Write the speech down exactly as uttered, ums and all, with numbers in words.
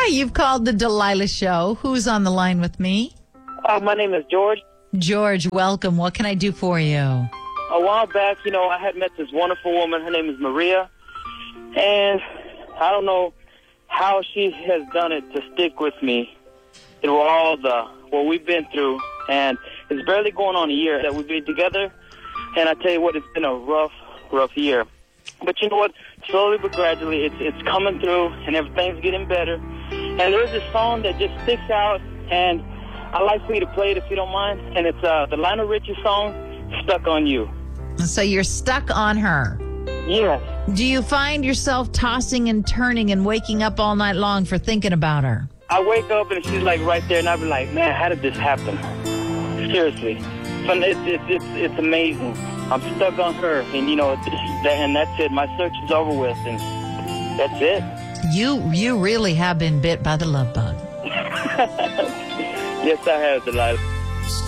Hi, you've called the Delilah Show. Who's on the line with me? Uh, my name is George. George, welcome. What can I do for you? A while back, you know, I had met this wonderful woman. Her name is Maria. And I don't know how she has done it to stick with me through all the, what we've been through. And it's barely going on a year that we've been together. And I tell you what, it's been a rough, rough year. But you know what? Slowly but gradually, it's it's coming through, and everything's getting better. And there's this song that just sticks out, and I'd like for you to play it if you don't mind. And it's uh, the Lionel Richie song, Stuck on You. So you're stuck on her. Yes. Do you find yourself tossing and turning and waking up all night long for thinking about her? I wake up, and she's like right there, and I'll be like, man, how did this happen? Seriously. But it's, it's, it's, it's amazing. I'm stuck on her, and you know, and that's it. My search is over with, and that's it. You you really have been bit by the love bug. Yes, I have, Delilah.